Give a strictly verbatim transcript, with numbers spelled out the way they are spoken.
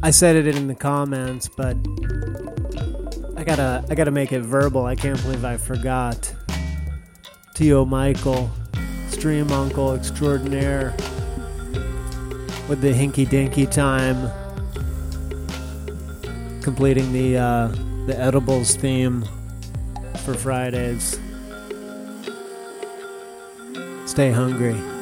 I said it in the comments, but I gotta I gotta make it verbal. I can't believe I forgot. Tio Michael, stream uncle extraordinaire, with the hinky dinky time, completing the uh, the edibles theme for Fridays. Stay hungry.